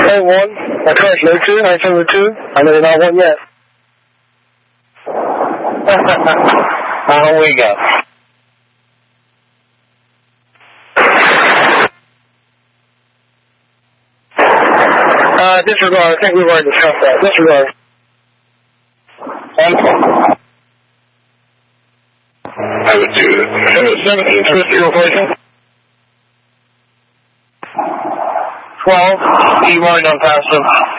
Hey, 1. I tried no 2. I told you 2. I know you're not 1 yet. On we go. Disregard. I think we've already discussed that. Disregard. I would do 1750 replacement. 12. You already done past him.